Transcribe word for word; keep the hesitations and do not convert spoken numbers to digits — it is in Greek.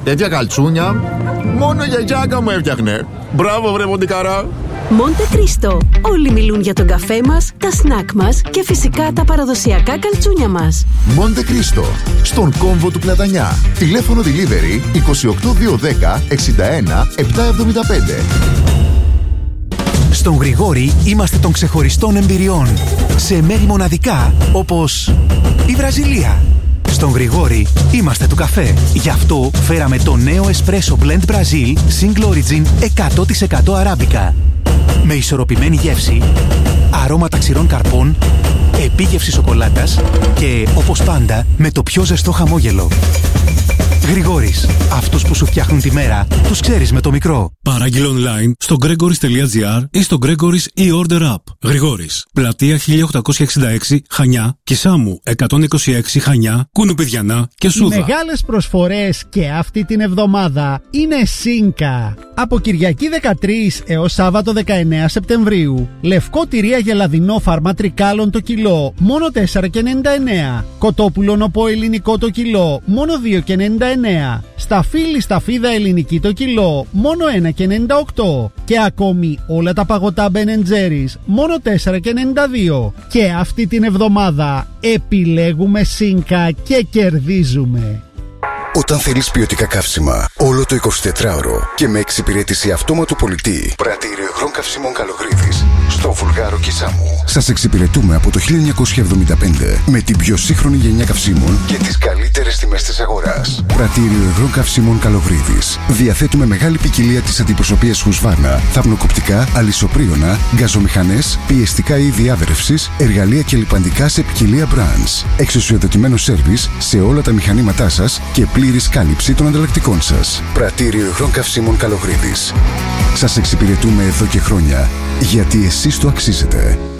Τέτοια καλτσούνια μόνο η γιαγιάκα μου έφτιαχνε. Μπράβο βρε Μοντικαρά. Μοντε Κρίστο. Όλοι μιλούν για τον καφέ μας, τα σνακ μας και φυσικά τα παραδοσιακά καλτσούνια μας. Μοντε Κρίστο. Στον κόμβο του Πλατανιά. Τηλέφωνο delivery είκοσι οκτώ διακόσια δέκα εξήντα ένα επτακόσια εβδομήντα πέντε. Στον Γρηγόρη είμαστε των ξεχωριστών εμπειριών. Σε μέρη μοναδικά όπως η Βραζιλία. Στον Γρηγόρη είμαστε του καφέ. Γι' αυτό φέραμε το νέο Espresso Blend Brazil Single Origin εκατό τοις εκατό αράμπικα. Με ισορροπημένη γεύση, αρώματα ξηρών καρπών, επίγευση σοκολάτας και, όπως πάντα, με το πιο ζεστό χαμόγελο. Γρηγόρης, αυτούς που σου φτιάχνουν τη μέρα, τους ξέρεις με το μικρό. Παράγγειλε online στο gregoris.gr ή στο Gregoris e-Order App. Γρηγόρης, πλατεία χίλια οκτακόσια εξήντα έξι, Χανιά και Σάμου εκατόν είκοσι έξι, Χανιά, Κουνουπιδιανά και Σούδα. Οι μεγάλες προσφορές και αυτή την εβδομάδα είναι Σίνκα. Από Κυριακή δεκατρείς έως Σάββατο δεκαεννέα Σεπτεμβρίου. Λευκό τυρί αγελαδινό φάρμα τρικάλων το κιλό, μόνο τέσσερα και ενενήντα εννέα. Κοτόπουλο νοπό ελληνικό το κιλό, μόνο δύο και ενενήντα εννέα. Σταφύλι σταφίδα ελληνική το κιλό, μόνο ένα και ενενήντα οκτώ. Και ακόμη όλα τα παγωτά Ben and Jerry's, μόνο τέσσερα και ενενήντα δύο. Και αυτή την εβδομάδα επιλέγουμε Σίνκα και κερδίζουμε. Όταν θέλεις ποιοτικά καύσιμα όλο το εικοσιτετράωρο και με εξυπηρέτηση αυτόματου πολιτή, Πρατήριο Υγρών Καυσίμων Καλογρίδης στο Βουλγάρο και Σάμου. Σας εξυπηρετούμε από το χίλια εννιακόσια εβδομήντα πέντε με την πιο σύγχρονη γενιά καυσίμων και τις καλύτερες τιμές της αγοράς. Πρατήριο Υγρών Καυσίμων Καλογρίδης. Διαθέτουμε μεγάλη ποικιλία της αντιπροσωπείας Husqvarna, θαυνοκοπτικά, αλυσοπρίωνα, γκαζομηχανές, πιεστικά είδη άδρευσης, εργαλεία και λιπαντικά σε ποικιλία brands. Εξουσιοδοτημένο σέρβις σε όλα τα μηχανήματά σας και πλήρης κάλυψη των ανταλλακτικών σας. Πρατήριο Υγρών Καυσίμων Καλογρίδης. Σας εξυπηρετούμε εδώ και χρόνια, γιατί εσείς το αξίζετε.